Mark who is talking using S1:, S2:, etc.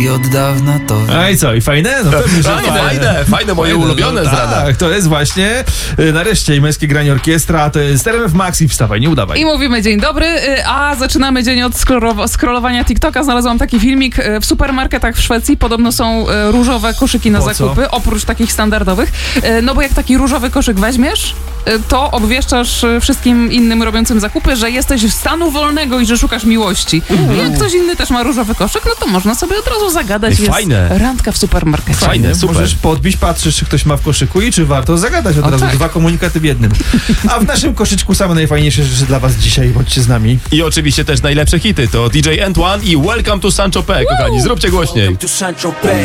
S1: I od dawna to...
S2: A i co, i fajne? No pewnie, że
S3: Fajne, moje ulubione z rana.
S2: Tak, to jest właśnie nareszcie i męskie granie orkiestra, to jest RMF Max i wstawaj, nie udawaj.
S4: I mówimy dzień dobry, a zaczynamy dzień od scrollowania TikToka. Znalazłam taki filmik. W supermarketach w Szwecji podobno są różowe koszyki na
S2: Po co?
S4: zakupy, oprócz takich standardowych. No bo jak taki różowy koszyk weźmiesz, to obwieszczasz wszystkim innym robiącym zakupy, że jesteś w stanu wolnego i że szukasz miłości. I jak ktoś inny też ma różowy koszyk, no to można sobie od razu zagadać. Jest
S3: fajne.
S4: randka w supermarkecie.
S3: Fajne, super.
S2: Możesz podbić, patrzysz, czy ktoś ma w koszyku i czy warto zagadać od razu.
S4: tak.
S2: Dwa komunikaty w jednym. A w naszym koszyczku same najfajniejsze rzeczy dla was dzisiaj. Bądźcie z nami.
S3: I oczywiście też najlepsze hity to DJ Antoine i Welcome to Saint-Tropez, kochani, zróbcie głośniej.
S5: To Saint-Tropez.